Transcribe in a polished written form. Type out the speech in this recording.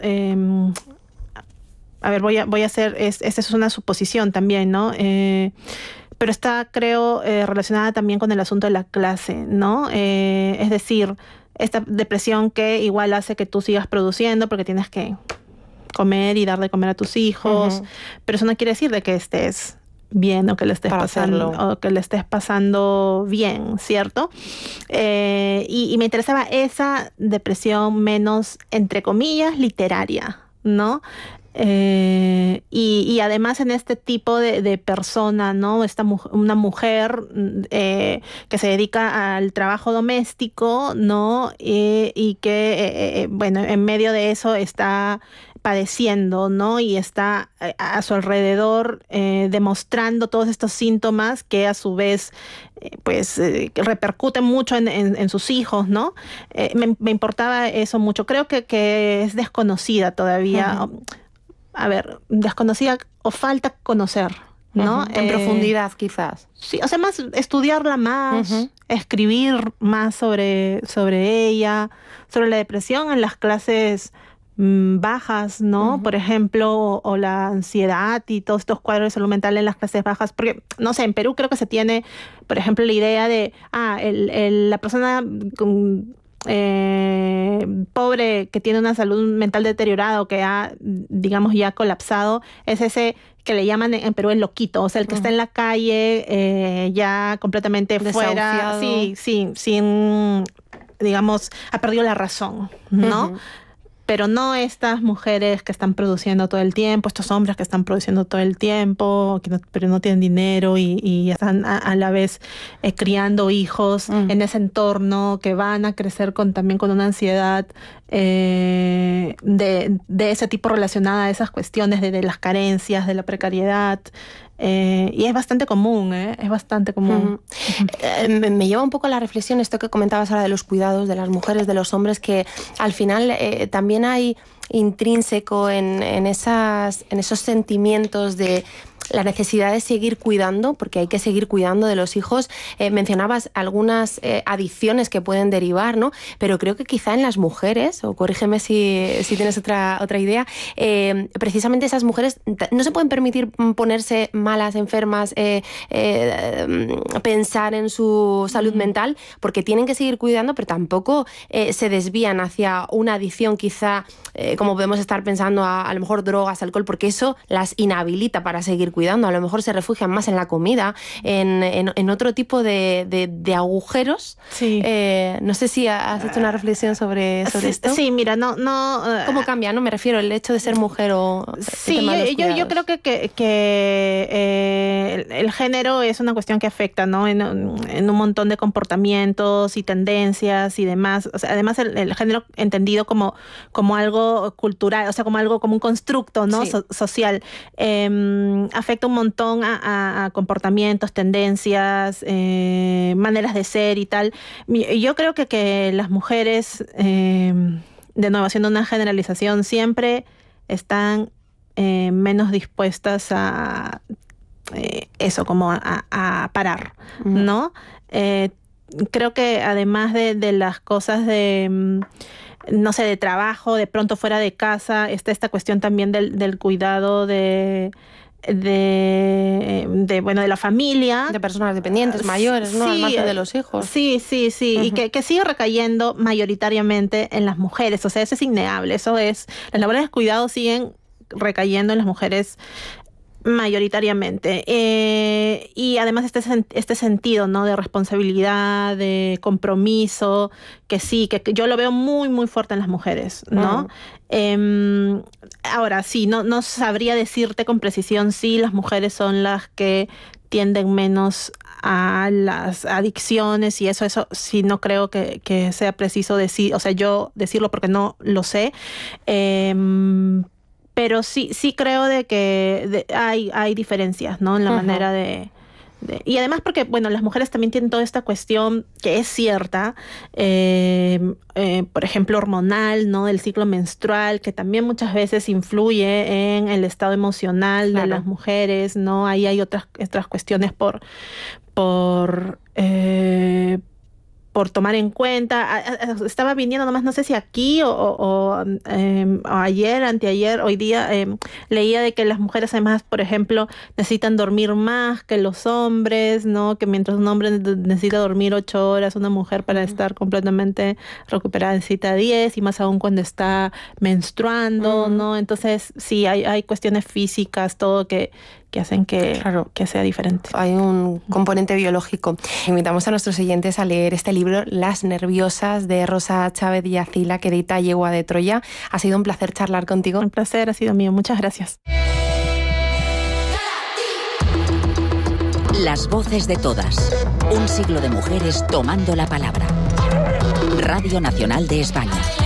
a ver, voy a hacer, esta es una suposición también, ¿no? Pero está, creo, relacionada también con el asunto de la clase, ¿no? Es decir, esta depresión que igual hace que tú sigas produciendo porque tienes que comer y dar de comer a tus hijos, pero eso no quiere decir de que estés bien o que le estés pasando bien, ¿cierto? Y me interesaba esa depresión menos, entre comillas, literaria, ¿no? Y además en este tipo de persona, ¿no? Una mujer que se dedica al trabajo doméstico, ¿no? Y que, bueno, en medio de eso está padeciendo, ¿no? Y está a su alrededor demostrando todos estos síntomas que a su vez repercuten mucho en sus hijos, ¿no? Me importaba eso mucho. Creo que es desconocida todavía. A ver, desconocida o falta conocer, ¿no? En profundidad, quizás. Sí, o sea, más estudiarla más, escribir más sobre ella, sobre la depresión en las clases bajas, ¿no? Por ejemplo, o la ansiedad y todos estos cuadros de salud mental en las clases bajas, porque, no sé, en Perú creo que se tiene, por ejemplo, la idea de, la persona pobre que tiene una salud mental deteriorada o que ha, digamos, ya colapsado, es ese que le llaman en Perú el loquito, o sea, el que está en la calle ya completamente fuera, sí, sin, digamos, ha perdido la razón, ¿no? Pero no estas mujeres que están produciendo todo el tiempo, estos hombres que están produciendo todo el tiempo, pero no tienen dinero y están a la vez criando hijos en ese entorno que van a crecer también con una ansiedad de ese tipo relacionada a esas cuestiones de las carencias, de la precariedad. Y es bastante común, es bastante común. Me lleva un poco a la reflexión esto que comentabas ahora de los cuidados de las mujeres, de los hombres, que al final también hay intrínseco en esos sentimientos de la necesidad de seguir cuidando, porque hay que seguir cuidando de los hijos. Mencionabas algunas adicciones que pueden derivar, ¿no? Pero creo que quizá en las mujeres, o corrígeme si tienes otra idea, precisamente esas mujeres no se pueden permitir ponerse malas, enfermas, pensar en su salud mental, porque tienen que seguir cuidando, pero tampoco se desvían hacia una adicción quizá, como podemos estar pensando a lo mejor drogas, alcohol, porque eso las inhabilita para seguir cuidando. A lo mejor se refugian más en la comida, en otro tipo de agujeros. Sí. No sé si has hecho una reflexión sobre esto. Sí, mira, no. ¿Cómo cambia, no? Me refiero el hecho de ser mujer o... Sí, yo creo que el género es una cuestión que afecta, ¿no? En un montón de comportamientos y tendencias y demás. O sea, además el género entendido como algo cultural, o sea, como un constructo, ¿no? Sí. Social. Afecta un montón a comportamientos, tendencias, maneras de ser y tal. Yo creo que las mujeres, de nuevo, haciendo una generalización, siempre están menos dispuestas a eso, como a parar, ¿no? Creo que además de las cosas no sé, de trabajo, de pronto fuera de casa, está esta cuestión también del cuidado de la familia. De personas dependientes, mayores, ¿no? Sí, al margen de los hijos. Sí. Y que sigue recayendo mayoritariamente en las mujeres. O sea, eso es innegable. Eso es, las labores de cuidado siguen recayendo en las mujeres mayoritariamente. Y además este sentido, ¿no? De responsabilidad, de compromiso, que sí, que yo lo veo muy, muy fuerte en las mujeres, ¿no? Ahora, sí, no sabría decirte con precisión si las mujeres son las que tienden menos a las adicciones y eso sí no creo que sea preciso decir, o sea, yo decirlo porque no lo sé. Pero sí creo de que hay diferencias, ¿no? En la manera y además porque, bueno, las mujeres también tienen toda esta cuestión que es cierta, por ejemplo, hormonal, ¿no? Del ciclo menstrual, que también muchas veces influye en el estado emocional de las mujeres, ¿no? Ahí hay otras cuestiones por por tomar en cuenta. Estaba viniendo nomás, no sé si aquí o ayer, anteayer, hoy día, leía de que las mujeres además, por ejemplo, necesitan dormir más que los hombres, ¿no? Que mientras un hombre necesita dormir 8 horas, una mujer para estar completamente recuperada necesita 10, y más aún cuando está menstruando, ¿no? Entonces, sí, hay cuestiones físicas, todo que hacen que sea diferente. Hay un componente biológico. Invitamos a nuestros oyentes a leer este libro, Las nerviosas, de Rosa Chávez y Acila, que edita Yegua de Troya. Ha sido un placer charlar contigo. Un placer ha sido mío. Muchas gracias. Las voces de todas. Un siglo de mujeres tomando la palabra. Radio Nacional de España.